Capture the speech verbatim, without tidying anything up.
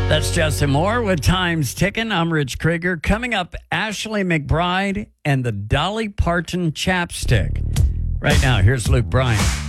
That's Justin Moore with Time's Ticking. I'm Rich Krieger. Coming up, Ashley McBryde and the Dolly Parton chapstick. Right now, here's Luke Bryan.